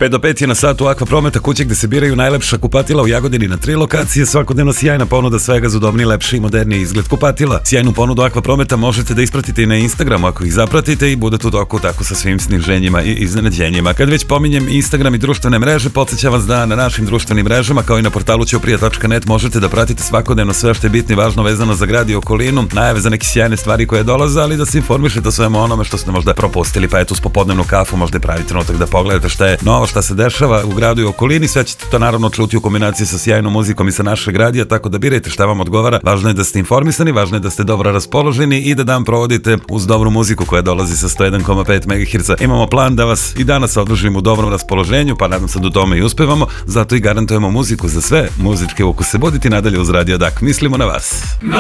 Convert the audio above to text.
5 do 5 je na satu Aqua Prometa, kuće gde se biraju najlepša kupatila u Jagodini na 3 lokacije, svakodnevno sjajna ponuda svega za udobniji, lepši i moderniji izgled kupatila. Sjajnu ponudu Aqua Prometa možete da ispratite i na Instagramu ako ih zapratite i budete u toku tako sa svim sniženjima i iznenađenjima. Kad već pominjem Instagram i društvene mreže, podsjećam vas da na našim društvenim mrežama kao i na portalu ćuprija.net možete da pratite svakodnevno sve što je bitno i važno vezano za grad i okolinu, najave za neke sjajne stvari koje dolaze, ali da se informišete o svemu onome što ste možda propustili, pa eto uz popodnevnu kafu možda je pravi trenutak da pogledate šta je novo, šta se dešava u gradu i okolini. Sve ćete to naravno čuti u kombinaciji sa sjajnom muzikom i sa našeg radija, tako da birajte šta vam odgovara. Važno je da ste informisani, važno je da ste dobro raspoloženi i da dan provodite uz dobru muziku koja dolazi sa 101,5 MHz. Imamo plan da vas i danas održimo u dobrom raspoloženju, pa nadam se da u tome i uspevamo, zato i garantujemo muziku za sve muzičke ukuse. Budite nadalje uz Radio Dak, mislimo na vas.